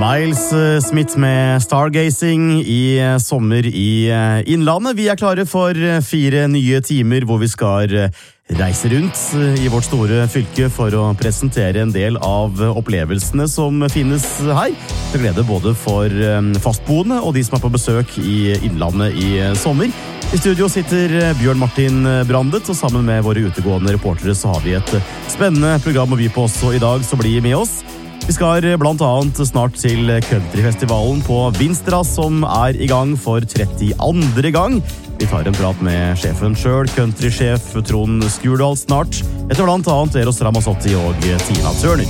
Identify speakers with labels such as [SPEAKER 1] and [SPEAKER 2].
[SPEAKER 1] Miles Smith med Stargazing i sommer i Innlandet. Vi klare for 4 nye timer hvor vi skal reise rundt i vårt store fylke for å presentere en del av opplevelsene som finnes her. Til glede både for fastboende og de som på besøk i Innlandet i sommer. I studio sitter Bjørn Martin Brandet, og sammen med våre utegående reportere så har vi et spennende program å by på også i dag, så bli med oss. Vi skal blant annet snart til countryfestivalen på Vinstra, som i gang for 32. gang. Vi tar en prat med sjefen selv, countrysjef Trond Skurdal snart, etter blant annet Eros Ramazzotti og Tina Turner.